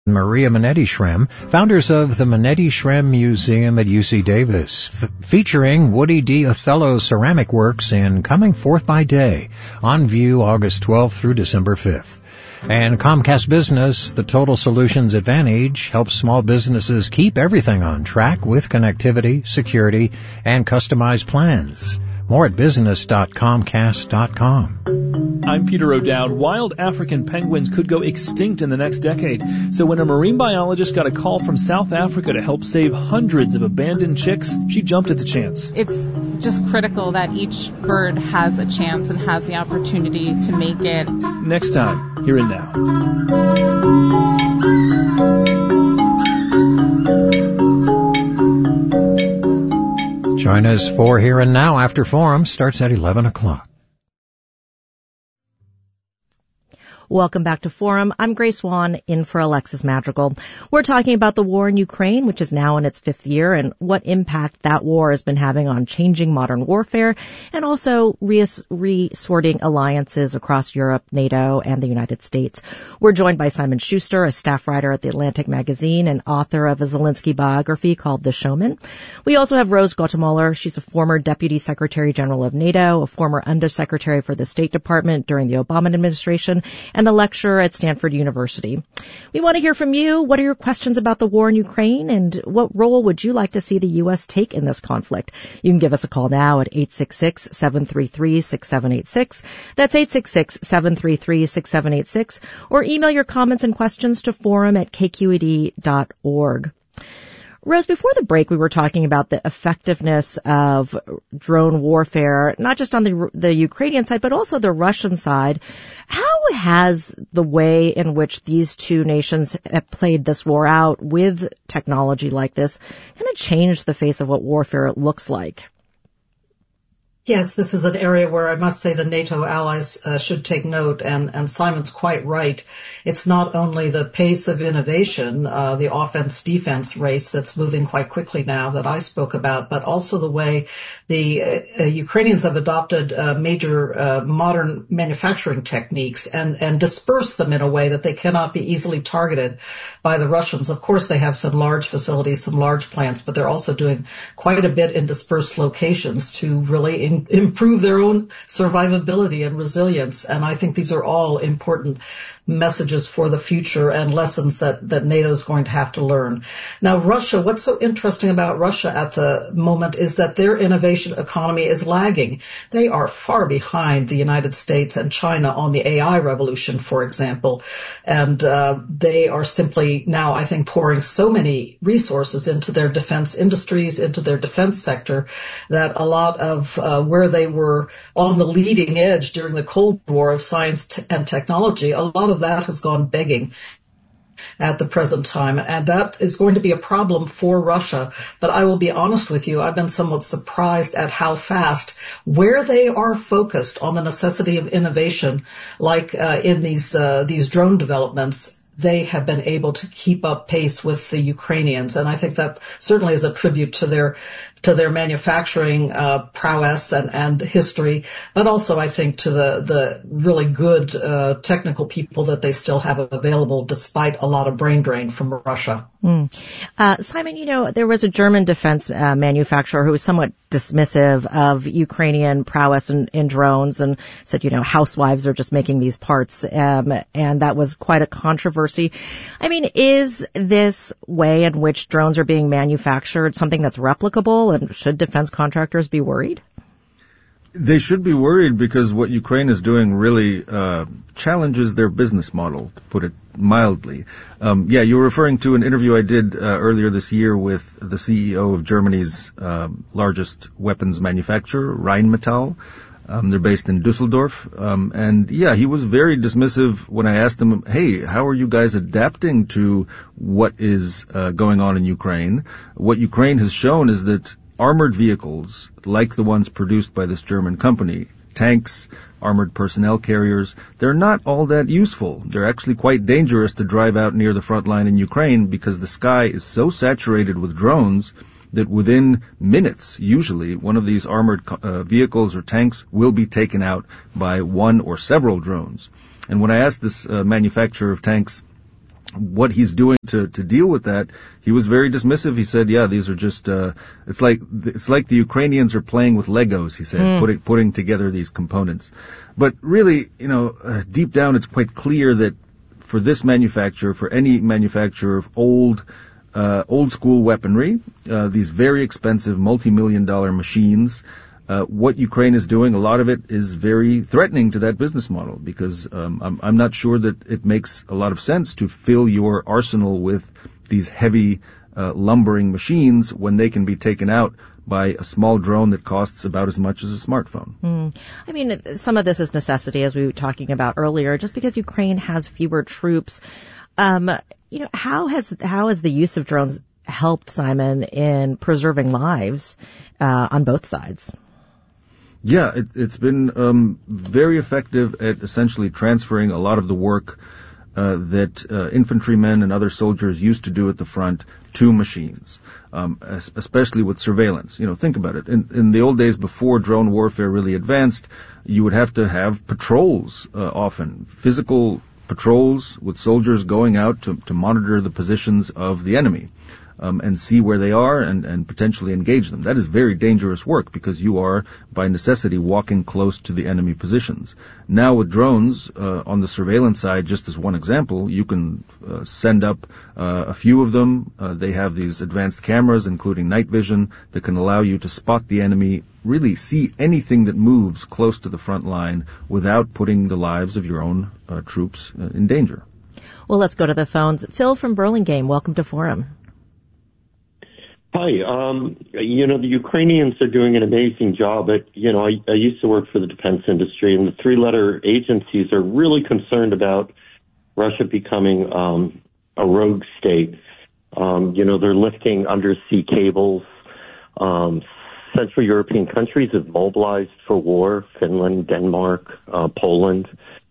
Maria Minetti-Shrem, founders of the Minetti-Shrem Museum at UC Davis, featuring Woody D. Othello ceramic works in Coming Forth by Day, on view August 12th through December 5th. And Comcast Business, the Total Solutions Advantage, helps small businesses keep everything on track with connectivity, security, and customized plans. More at business.comcast.com. I'm Peter O'Dowd. Wild African penguins could go extinct in the next decade. So when a marine biologist got a call from South Africa to help save hundreds of abandoned chicks, she jumped at the chance. It's just critical that each bird has a chance and has the opportunity to make it. Next time, Here and Now. Join us for Here and Now after Forum starts at 11 o'clock. Welcome back to Forum. I'm Grace Wan, in for Alexis Madrigal. We're talking about the war in Ukraine, which is now in its 5th year, and what impact that war has been having on changing modern warfare, and also resorting alliances across Europe, NATO, and the United States. We're joined by Simon Schuster, a staff writer at The Atlantic magazine and author of a Zelensky biography called The Showman. We also have Rose Gottemoeller. She's a former Deputy Secretary General of NATO, a former Undersecretary for the State Department during the Obama administration, and a lecturer at Stanford University. We want to hear from you. What are your questions about the war in Ukraine, and what role would you like to see the U.S. take in this conflict? You can give us a call now at 866-733-6786. That's 866-733-6786. Or email your comments and questions to forum@kqed.org. Rose, before the break, we were talking about the effectiveness of drone warfare, not just on the Ukrainian side, but also the Russian side. How has the way in which these two nations have played this war out with technology like this kind of changed the face of what warfare looks like? Yes, this is an area where I must say the NATO allies should take note, and Simon's quite right. It's not only the pace of innovation, the offense-defense race that's moving quite quickly now that I spoke about, but also the way the Ukrainians have adopted major modern manufacturing techniques and dispersed them in a way that they cannot be easily targeted by the Russians. Of course, they have some large facilities, some large plants, but they're also doing quite a bit in dispersed locations to really improve their own survivability and resilience. And I think these are all important messages for the future and lessons that NATO is going to have to learn. Now, Russia, what's so interesting about Russia at the moment is that their innovation economy is lagging. They are far behind the United States and China on the AI revolution, for example. And they are simply now, I think, pouring so many resources into their defense industries, into their defense sector, that a lot of where they were on the leading edge during the Cold War of science and technology, a lot of that has gone begging at the present time, and that is going to be a problem for Russia. But I will be honest with you, I've been somewhat surprised at how fast, where they are focused on the necessity of innovation, like in these drone developments, they have been able to keep up pace with the Ukrainians. And I think that certainly is a tribute to their manufacturing prowess and history, but also I think to the really good technical people that they still have available despite a lot of brain drain from Russia. Simon, there was a German defense manufacturer who was somewhat dismissive of Ukrainian prowess in drones and said, housewives are just making these parts, and that was quite a controversy. I mean, is this way in which drones are being manufactured something that's replicable, and should defense contractors be worried? They should be worried because what Ukraine is doing really challenges their business model, to put it mildly. You were referring to an interview I did earlier this year with the CEO of Germany's largest weapons manufacturer, Rheinmetall. They're based in Dusseldorf. He was very dismissive when I asked him, hey, how are you guys adapting to what is going on in Ukraine? What Ukraine has shown is that armored vehicles, like the ones produced by this German company, tanks, armored personnel carriers, they're not all that useful. They're actually quite dangerous to drive out near the front line in Ukraine because the sky is so saturated with drones that within minutes, usually, one of these armored vehicles or tanks will be taken out by one or several drones. And when I asked this manufacturer of tanks what he's doing to deal with that, he was very dismissive. He said, yeah, these are just, it's like the Ukrainians are playing with Legos, he said, putting together these components. But really, deep down, it's quite clear that for this manufacturer, for any manufacturer of old school weaponry, these very expensive multi-million-dollar machines, what Ukraine is doing, a lot of it is very threatening to that business model, because I'm not sure that it makes a lot of sense to fill your arsenal with these heavy lumbering machines when they can be taken out by a small drone that costs about as much as a smartphone. I mean, some of this is necessity, as we were talking about earlier. Just because Ukraine has fewer troops, how has the use of drones helped, Simon, in preserving lives on both sides? Yeah, it's been very effective at essentially transferring a lot of the work that infantrymen and other soldiers used to do at the front to machines, especially with surveillance. Think about it. In the old days, before drone warfare really advanced, you would have to have patrols, often physical patrols with soldiers going out to monitor the positions of the enemy. And see where they are and potentially engage them. That is very dangerous work, because you are, by necessity, walking close to the enemy positions. Now with drones, on the surveillance side, just as one example, you can send up a few of them. They have these advanced cameras, including night vision, that can allow you to spot the enemy, really see anything that moves close to the front line without putting the lives of your own troops in danger. Well, let's go to the phones. Phil from Burlingame, welcome to Forum. Hi. The Ukrainians are doing an amazing job. I used to work for the defense industry, and the three-letter agencies are really concerned about Russia becoming a rogue state. They're lifting undersea cables. Central European countries have mobilized for war. Finland, Denmark, Poland.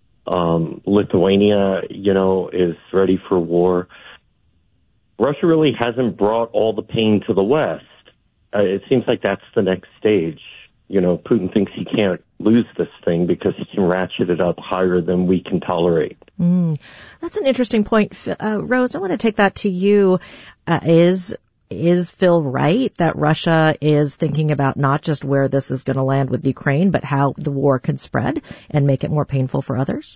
Lithuania, is ready for war. Russia really hasn't brought all the pain to the West. It seems like that's the next stage. Putin thinks he can't lose this thing because he can ratchet it up higher than we can tolerate. That's an interesting point. Rose, I want to take that to you. Is Phil right that Russia is thinking about not just where this is going to land with Ukraine, but how the war can spread and make it more painful for others?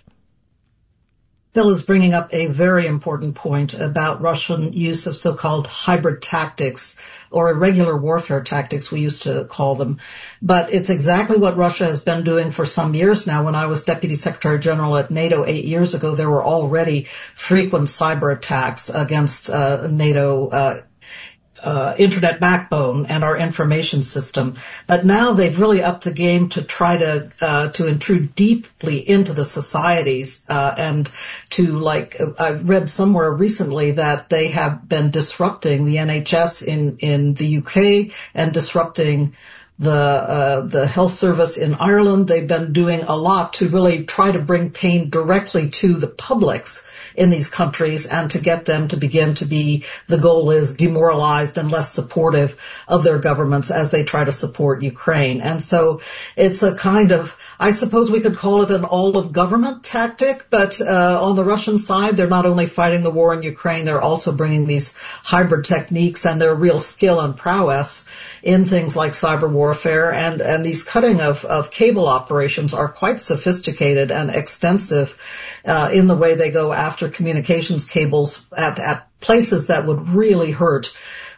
Phil is bringing up a very important point about Russian use of so-called hybrid tactics, or irregular warfare tactics, we used to call them. But it's exactly what Russia has been doing for some years now. When I was Deputy Secretary General at NATO 8 years ago, there were already frequent cyber attacks against NATO internet backbone and our information system. But now they've really upped the game to try to intrude deeply into the societies, and to, I read somewhere recently that they have been disrupting the NHS in the UK and disrupting the health service in Ireland. They've been doing a lot to really try to bring pain directly to the publics in these countries, and to get them to begin to be, the goal is, demoralized and less supportive of their governments as they try to support Ukraine. And so it's a kind of, I suppose we could call it an all-of-government tactic, but on the Russian side, they're not only fighting the war in Ukraine, they're also bringing these hybrid techniques and their real skill and prowess in things like cyber warfare, and these cutting of cable operations are quite sophisticated and extensive in the way they go after communications cables at places that would really hurt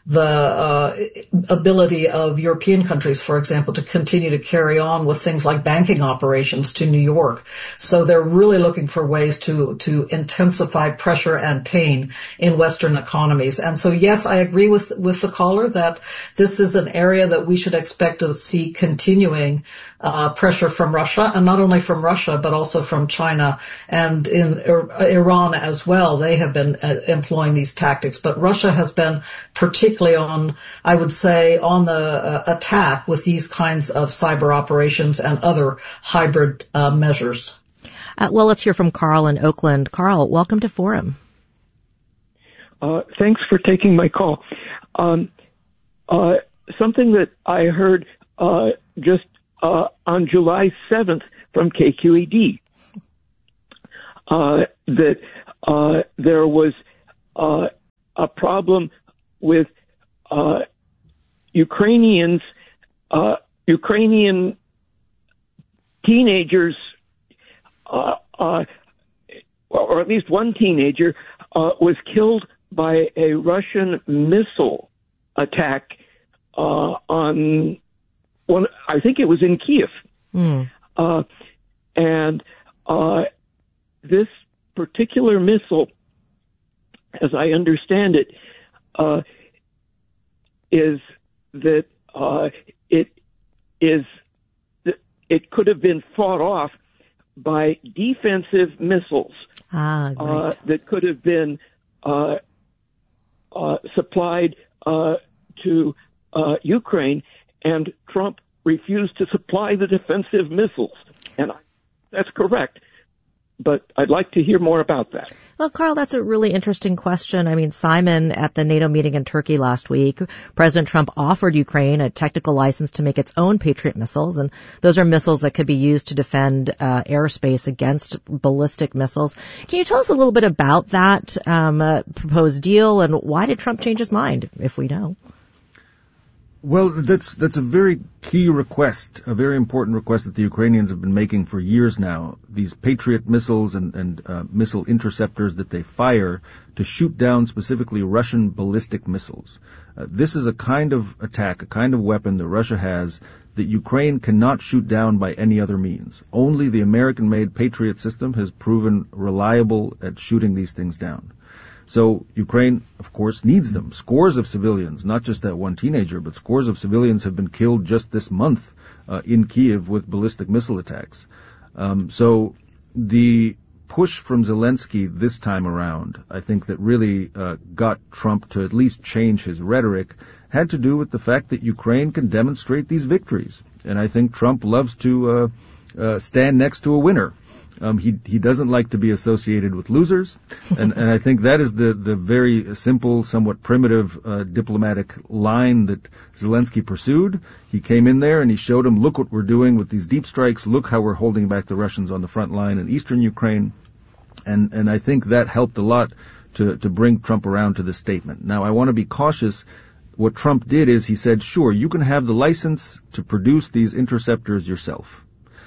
the ability of European countries, for example, to continue to carry on with things like banking operations to New York. So they're really looking for ways to intensify pressure and pain in Western economies. And so, yes, I agree with the caller that this is an area that we should expect to see continuing pressure from Russia, and not only from Russia, but also from China and in Iran as well. They have been employing these tactics, but Russia has been particularly on, I would say, on the attack with these kinds of cyber operations and other hybrid measures. Well, let's hear from Carl in Oakland. Carl, welcome to Forum. Thanks for taking my call. Something that I heard just on July 7th from KQED, that there was a problem with Ukrainian teenagers, or at least one teenager, was killed by a Russian missile attack on one. I think it was in Kiev, and this particular missile, as I understand it, is that it could have been fought off by defensive missiles that could have been supplied to Ukraine, and Trump refused to supply the defensive missiles. And that's correct. But I'd like to hear more about that. Well, Carl, that's a really interesting question. I mean, Simon, at the NATO meeting in Turkey last week, President Trump offered Ukraine a technical license to make its own Patriot missiles, and those are missiles that could be used to defend airspace against ballistic missiles. Can you tell us a little bit about that proposed deal, and why did Trump change his mind, if we know? Well, that's a very key request, a very important request that the Ukrainians have been making for years now. These Patriot missiles and missile interceptors that they fire to shoot down specifically Russian ballistic missiles. This is a kind of attack, a kind of weapon that Russia has that Ukraine cannot shoot down by any other means. Only the American-made Patriot system has proven reliable at shooting these things down. So Ukraine, of course, needs them. Scores of civilians, not just that one teenager, but scores of civilians have been killed just this month in Kiev with ballistic missile attacks. So the push from Zelensky this time around, I think that really got Trump to at least change his rhetoric, had to do with the fact that Ukraine can demonstrate these victories. And I think Trump loves to stand next to a winner. He doesn't like to be associated with losers, and I think that is the very simple, somewhat primitive diplomatic line that Zelensky pursued. He came in there and he showed them, look what we're doing with these deep strikes, look how we're holding back the Russians on the front line in eastern Ukraine, and I think that helped a lot to bring Trump around to this statement. Now, I want to be cautious. What Trump did is he said, sure, you can have the license to produce these interceptors yourself.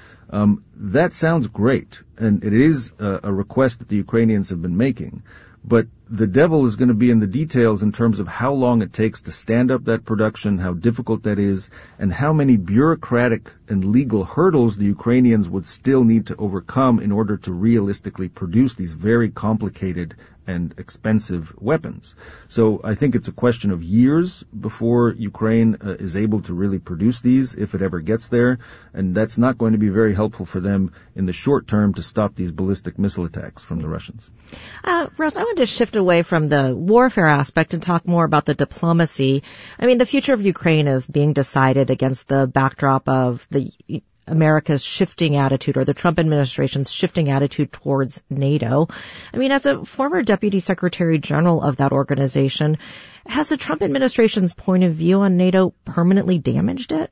That sounds great, and it is a request that the Ukrainians have been making, but the devil is going to be in the details in terms of how long it takes to stand up that production, how difficult that is, and how many bureaucratic and legal hurdles the Ukrainians would still need to overcome in order to realistically produce these very complicated and expensive weapons. So I think it's a question of years before Ukraine is able to really produce these, if it ever gets there, and that's not going to be very helpful for them in the short term to stop these ballistic missile attacks from the Russians. Russ, I want to shift away from the warfare aspect and talk more about the diplomacy. I mean, the future of Ukraine is being decided against the backdrop of America's shifting attitude, or the Trump administration's shifting attitude towards NATO. I mean, as a former Deputy Secretary General of that organization, has the Trump administration's point of view on NATO permanently damaged it?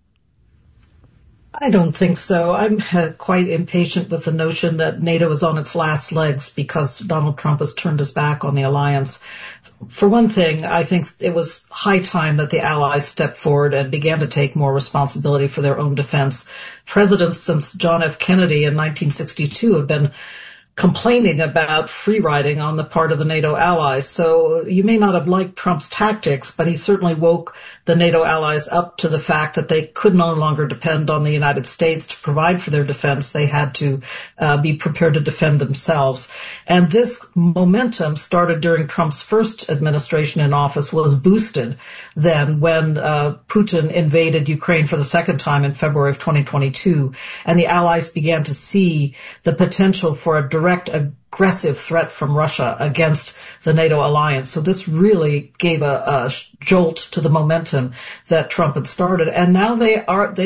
I don't think so. I'm quite impatient with the notion that NATO is on its last legs because Donald Trump has turned his back on the alliance. For one thing, I think it was high time that the allies stepped forward and began to take more responsibility for their own defense. Presidents since John F. Kennedy in 1962 have been complaining about free riding on the part of the NATO allies. So you may not have liked Trump's tactics, but he certainly woke the NATO allies up to the fact that they could no longer depend on the United States to provide for their defense. They had to be prepared to defend themselves. And this momentum started during Trump's first administration in office, was boosted then when Putin invaded Ukraine for the second time in February of 2022, and the allies began to see the potential for a direct aggressive threat from Russia against the NATO alliance. So this really gave a jolt to the momentum that Trump had started. And now they've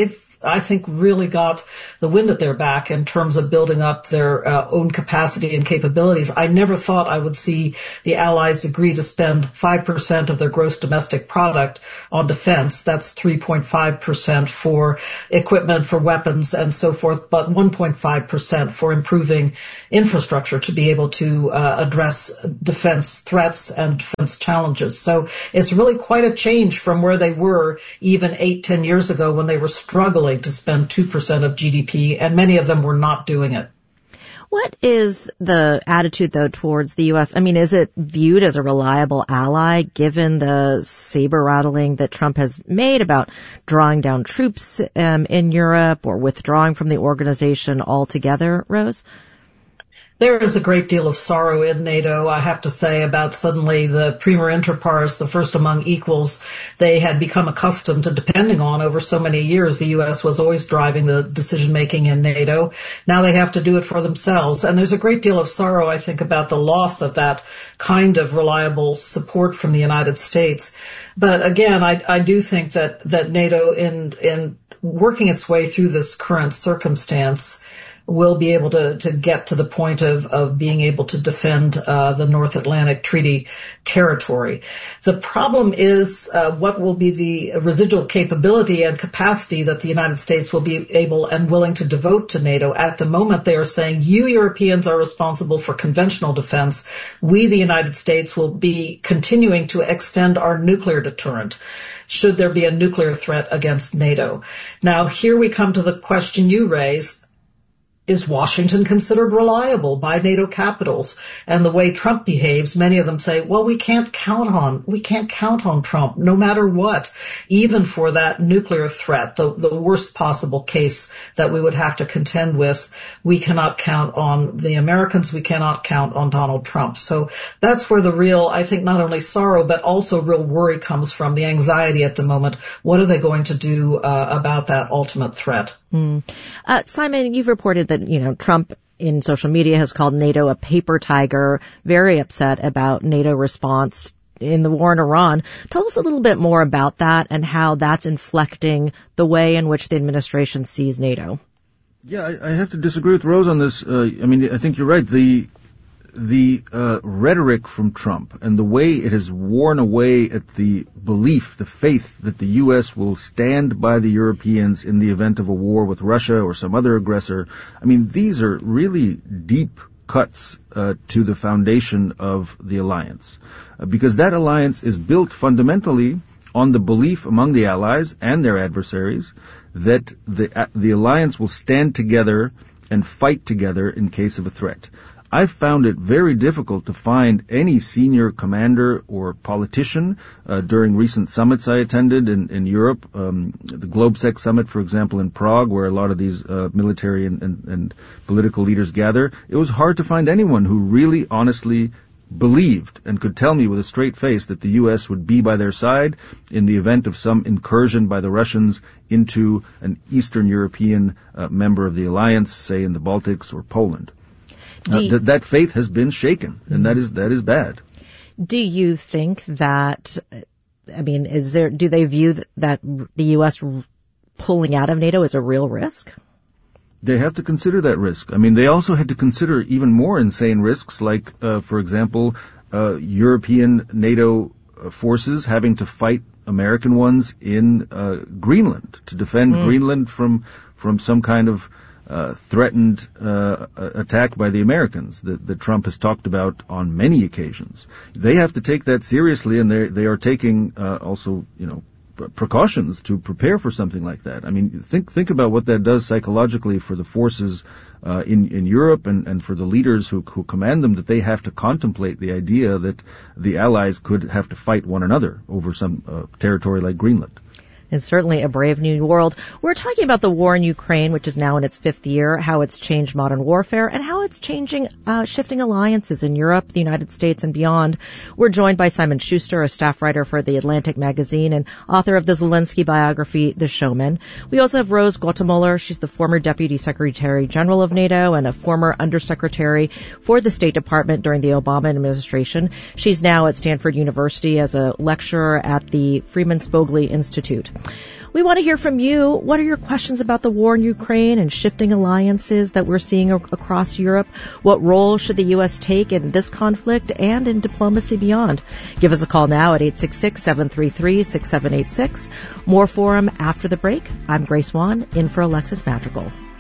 I think, really got the wind at their back in terms of building up their own capacity and capabilities. I never thought I would see the Allies agree to spend 5% of their gross domestic product on defense. That's 3.5% for equipment, for weapons, and so forth, but 1.5% for improving infrastructure to be able to address defense threats and defense challenges. So it's really quite a change from where they were even 8-10 years ago when they were struggling to spend 2% of GDP, and many of them were not doing it. What is the attitude, though, towards the U.S.? I mean, is it viewed as a reliable ally given the saber-rattling that Trump has made about drawing down troops in Europe or withdrawing from the organization altogether, Rose? There is a great deal of sorrow in NATO, I have to say, about suddenly the prima inter pares, the first among equals, they had become accustomed to depending on over so many years. The U.S. was always driving the decision-making in NATO. Now they have to do it for themselves. And there's a great deal of sorrow, I think, about the loss of that kind of reliable support from the United States. But again, I do think that NATO, in working its way through this current circumstance, will be able to get to the point of being able to defend the North Atlantic Treaty territory. The problem is what will be the residual capability and capacity that the United States will be able and willing to devote to NATO. At the moment, they are saying, you Europeans are responsible for conventional defense. We, the United States, will be continuing to extend our nuclear deterrent should there be a nuclear threat against NATO. Now, here we come to the question you raised. Is Washington considered reliable by NATO capitals? And the way Trump behaves, many of them say, well, we can't count on Trump no matter what, even for that nuclear threat, the worst possible case that we would have to contend with. We cannot count on the Americans. We cannot count on Donald Trump. So that's where the real, I think, not only sorrow, but also real worry comes from, the anxiety at the moment. What are they going to do about that ultimate threat? Simon, you've reported that, Trump in social media has called NATO a paper tiger, very upset about NATO response in the war in Iran. Tell us a little bit more about that and how that's inflecting the way in which the administration sees NATO. Yeah, I have to disagree with Rose on this. I think you're right. The rhetoric from Trump and the way it has worn away at the belief, the faith that the U.S. will stand by the Europeans in the event of a war with Russia or some other aggressor. I mean, these are really deep cuts to the foundation of the alliance, because that alliance is built fundamentally on the belief among the allies and their adversaries that the alliance will stand together and fight together in case of a threat. I found it very difficult to find any senior commander or politician during recent summits I attended in Europe, the Globsec summit, for example, in Prague, where a lot of these military and political leaders gather. It was hard to find anyone who really honestly believed and could tell me with a straight face that the U.S. would be by their side in the event of some incursion by the Russians into an Eastern European member of the alliance, say in the Baltics or Poland. That faith has been shaken, and that is bad. Do you think that, do they view that the U.S. pulling out of NATO is a real risk? They have to consider that risk. They also had to consider even more insane risks, like, for example, European NATO forces having to fight American ones in Greenland to defend Greenland from some kind of threatened attack by the Americans that Trump has talked about on many occasions. They have to take that seriously, and they are taking also precautions to prepare for something like that. Think about what that does psychologically for the forces in Europe and for the leaders who command them, that they have to contemplate the idea that the Allies could have to fight one another over some territory like Greenland. It's certainly a brave new world. We're talking about the war in Ukraine, which is now in its 5th year, how it's changed modern warfare, and how it's changing, shifting alliances in Europe, the United States, and beyond. We're joined by Simon Schuster, a staff writer for The Atlantic magazine and author of the Zelensky biography, The Showman. We also have Rose Gottemoeller. She's the former Deputy Secretary General of NATO and a former Undersecretary for the State Department during the Obama administration. She's now at Stanford University as a lecturer at the Freeman Spogli Institute. We want to hear from you. What are your questions about the war in Ukraine and shifting alliances that we're seeing across Europe? What role should the U.S. take in this conflict and in diplomacy beyond? Give us a call now at 866-733-6786. More Forum after the break. I'm Grace Wan, in for Alexis Madrigal.